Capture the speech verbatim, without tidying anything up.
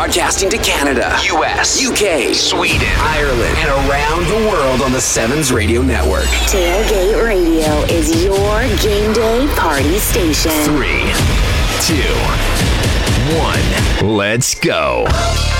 Broadcasting to Canada, U S, U K, Sweden, Ireland, and around the world on the Sevens Radio Network. Tailgate Radio is your game day party station. Three, two, one, let's go.